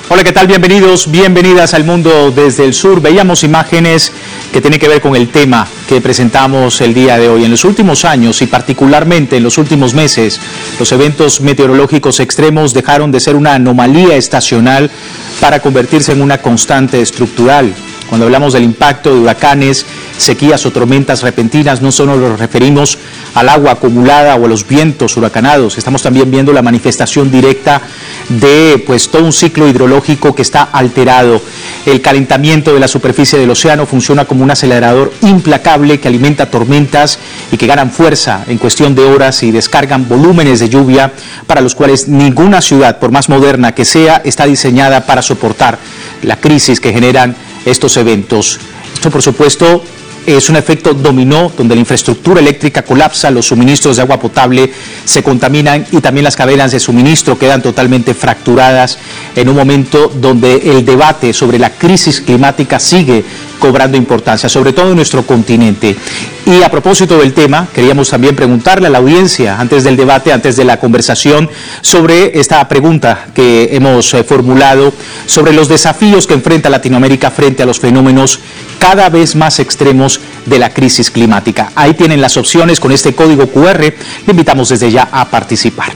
Hola, ¿qué tal? Bienvenidos, bienvenidas al Mundo desde el Sur. Veíamos imágenes que tienen que ver con el tema que presentamos el día de hoy. En los últimos años y particularmente en los últimos meses, los eventos meteorológicos extremos dejaron de ser una anomalía estacional para convertirse en una constante estructural. Cuando hablamos del impacto de huracanes, sequías o tormentas repentinas, no solo nos referimos al agua acumulada o a los vientos huracanados, estamos también viendo la manifestación directa de todo un ciclo hidrológico que está alterado. El calentamiento de la superficie del océano funciona como un acelerador implacable que alimenta tormentas y que ganan fuerza en cuestión de horas y descargan volúmenes de lluvia para los cuales ninguna ciudad, por más moderna que sea, está diseñada para soportar la crisis que generan estos eventos. Esto, por supuesto, es un efecto dominó donde la infraestructura eléctrica colapsa, los suministros de agua potable se contaminan y también las cadenas de suministro quedan totalmente fracturadas en un momento donde el debate sobre la crisis climática sigue cobrando importancia, sobre todo en nuestro continente. Y a propósito del tema, queríamos también preguntarle a la audiencia, antes del debate, antes de la conversación, sobre esta pregunta que hemos formulado, sobre los desafíos que enfrenta Latinoamérica frente a los fenómenos cada vez más extremos de la crisis climática. Ahí tienen las opciones con este código QR, le invitamos desde ya a participar.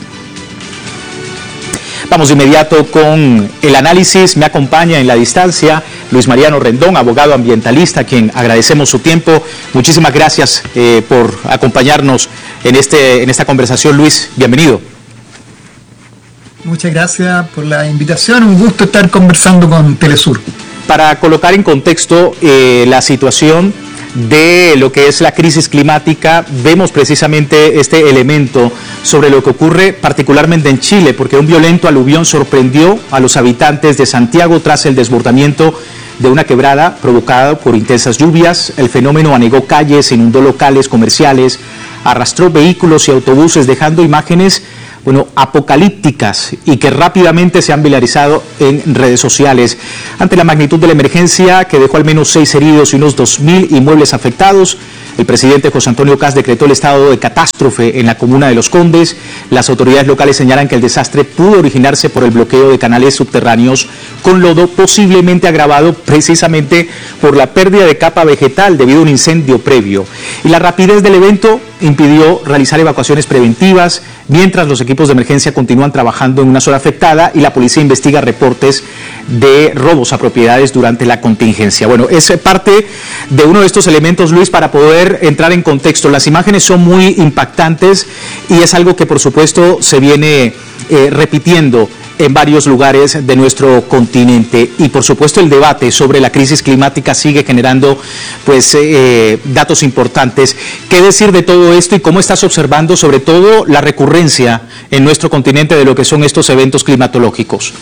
Vamos de inmediato con el análisis. Me acompaña en la distancia Luis Mariano Rendón, abogado ambientalista, a quien agradecemos su tiempo. Muchísimas gracias por acompañarnos en esta conversación. Luis, bienvenido. Muchas gracias por la invitación. Un gusto estar conversando con Telesur. Para colocar en contexto la situación de lo que es la crisis climática, vemos precisamente este elemento sobre lo que ocurre particularmente en Chile, porque un violento aluvión sorprendió a los habitantes de Santiago tras el desbordamiento de una quebrada provocada por intensas lluvias. El fenómeno anegó calles, inundó locales comerciales, arrastró vehículos y autobuses, dejando imágenes apocalípticas y que rápidamente se han viralizado en redes sociales. Ante la magnitud de la emergencia, que dejó al menos 6 heridos y unos 2.000 inmuebles afectados, el presidente José Antonio Kast decretó el estado de catástrofe en la comuna de Los Condes. Las autoridades locales señalan que el desastre pudo originarse por el bloqueo de canales subterráneos con lodo, posiblemente agravado precisamente por la pérdida de capa vegetal debido a un incendio previo. Y la rapidez del evento impidió realizar evacuaciones preventivas, mientras los equipos de emergencia continúan trabajando en una zona afectada y la policía investiga reportes de robos a propiedades durante la contingencia. Bueno, es parte de uno de estos elementos, Luis, para poder entrar en contexto. Las imágenes son muy impactantes y es algo que, por supuesto, se viene repitiendo en varios lugares de nuestro continente, y por supuesto el debate sobre la crisis climática sigue generando datos importantes. ¿Qué decir de todo esto y cómo estás observando sobre todo la recurrencia en nuestro continente de lo que son estos eventos climatológicos?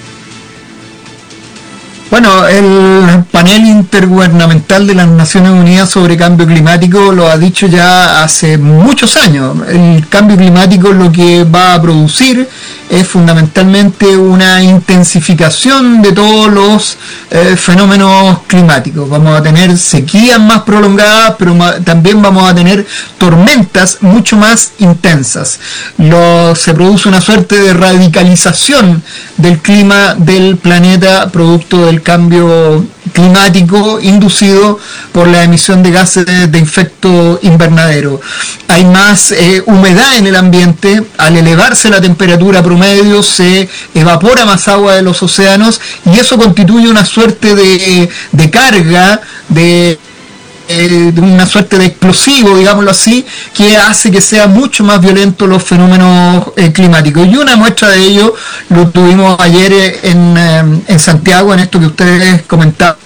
Bueno, el panel intergubernamental de las Naciones Unidas sobre cambio climático lo ha dicho ya hace muchos años. El cambio climático lo que va a producir es fundamentalmente una intensificación de todos los fenómenos climáticos. Vamos a tener sequías más prolongadas, pero también vamos a tener tormentas mucho más intensas. Se produce una suerte de radicalización del clima del planeta producto del cambio climático inducido por la emisión de gases de efecto invernadero. Hay más humedad en el ambiente. Al elevarse la temperatura promedio se evapora más agua de los océanos y eso constituye una suerte de carga, de una suerte de explosivo, digámoslo así, que hace que sean mucho más violentos los fenómenos climáticos. Y una muestra de ello lo tuvimos ayer en Santiago, en esto que ustedes comentaban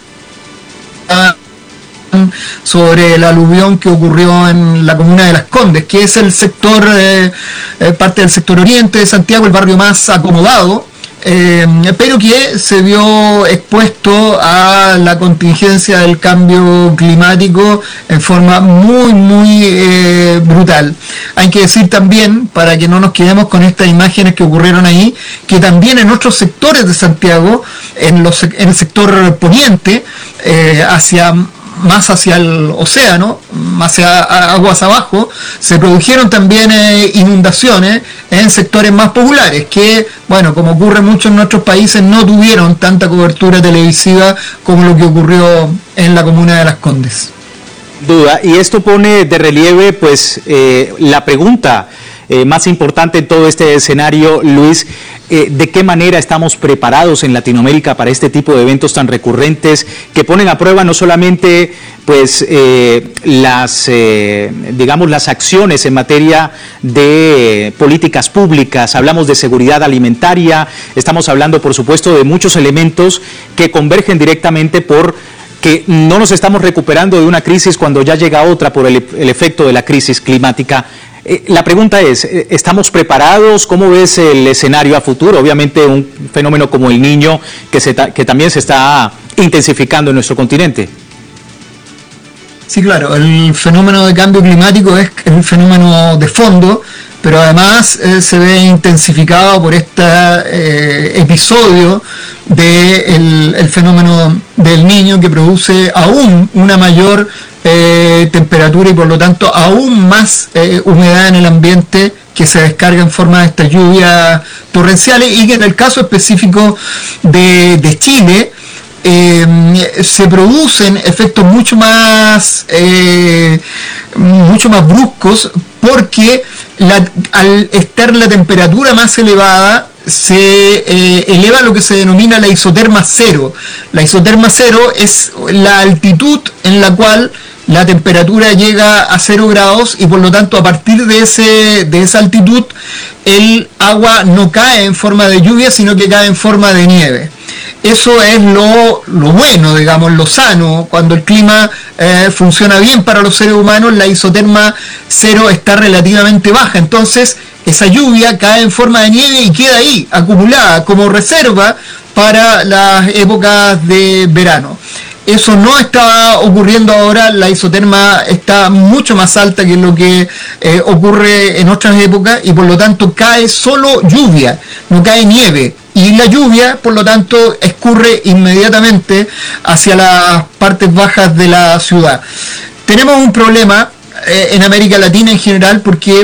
sobre el aluvión que ocurrió en la comuna de Las Condes, que es el sector, parte del sector oriente de Santiago, el barrio más acomodado, pero que se vio expuesto a la contingencia del cambio climático en forma muy brutal. Hay que decir también, para que no nos quedemos con estas imágenes que ocurrieron ahí, que también en otros sectores de Santiago, en el sector poniente, hacia más hacia el océano, hacia aguas abajo, se produjeron también inundaciones en sectores más populares que, bueno, como ocurre mucho en nuestros países, no tuvieron tanta cobertura televisiva como lo que ocurrió en la comuna de Las Condes. Duda, y esto pone de relieve pues la pregunta más importante en todo este escenario, Luis, ¿de qué manera estamos preparados en Latinoamérica para este tipo de eventos tan recurrentes que ponen a prueba no solamente pues las acciones en materia de políticas públicas? Hablamos de seguridad alimentaria, estamos hablando por supuesto de muchos elementos que convergen directamente por que no nos estamos recuperando de una crisis cuando ya llega otra por el efecto de la crisis climática. La pregunta es, ¿estamos preparados? ¿Cómo ves el escenario a futuro? Obviamente un fenómeno como el Niño que también se está intensificando en nuestro continente. Sí, claro, el fenómeno de cambio climático es un fenómeno de fondo, pero además se ve intensificado por este episodio del fenómeno del Niño, que produce aún una mayor temperatura y por lo tanto aún más humedad en el ambiente, que se descarga en forma de estas lluvias torrenciales, y que en el caso específico de Chile se producen efectos mucho más bruscos, porque al estar la temperatura más elevada se eleva lo que se denomina la isoterma cero. La isoterma cero es la altitud en la cual la temperatura llega a 0 grados y por lo tanto a partir de esa altitud el agua no cae en forma de lluvia, sino que cae en forma de nieve. Eso es lo bueno, digamos, lo sano. Cuando el clima funciona bien para los seres humanos, la isoterma cero está relativamente baja. Entonces, esa lluvia cae en forma de nieve y queda ahí, acumulada, como reserva para las épocas de verano. Eso no está ocurriendo ahora, la isoterma está mucho más alta que lo que ocurre en otras épocas, y por lo tanto cae solo lluvia, no cae nieve. Y la lluvia, por lo tanto, escurre inmediatamente hacia las partes bajas de la ciudad. Tenemos un problema en América Latina en general, porque